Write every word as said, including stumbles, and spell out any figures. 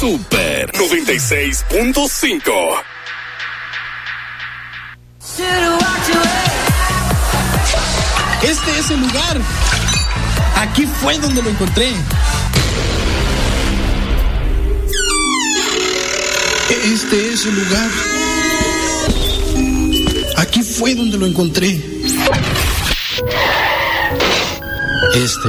Super noventa y seis punto cinco. Este es el lugar. Aquí fue donde lo encontré. Este es el lugar. Aquí fue donde lo encontré. Este